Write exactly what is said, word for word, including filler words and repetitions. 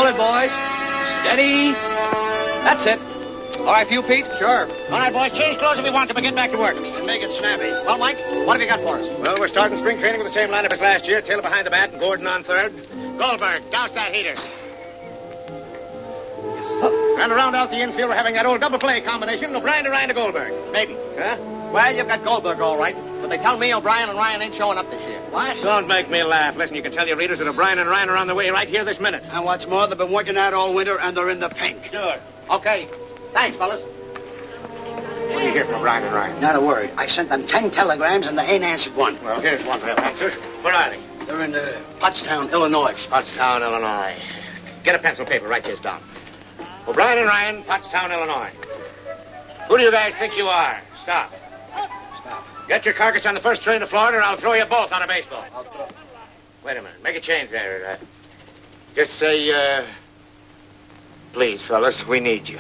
it, boys. Steady. That's it. All right for you, Pete? Sure. All right, boys, change clothes if we want to, but get back to work. And make it snappy. Well, Mike, what have you got for us? Well, we're starting spring training with the same lineup as last year. Taylor behind the bat and Gordon on third. Goldberg, douse that heater. And around out the infield, we're having that old double play combination, O'Brien to Ryan to Goldberg. Maybe. Huh? Well, you've got Goldberg all right, but they tell me O'Brien and Ryan ain't showing up this year. What? Don't make me laugh. Listen, you can tell your readers that O'Brien and Ryan are on the way right here this minute. And what's more, they've been working out all winter, and they're in the pink. Sure. Okay. Thanks, fellas. What do you hear from O'Brien and Ryan? Not a word. I sent them ten telegrams, and they ain't answered one. Well, here's one they'll answer. Where are they? They're in uh, Pottstown, Illinois. Pottstown, Illinois. Get a pencil paper. Write this down. O'Brien and Ryan, Pottstown, Illinois. Who do you guys think you are? Stop. Stop. Get your carcass on the first train to Florida, or I'll throw you both on a baseball. I'll throw. Wait a minute. Make a change there. Uh, just say, uh, please, fellas, we need you.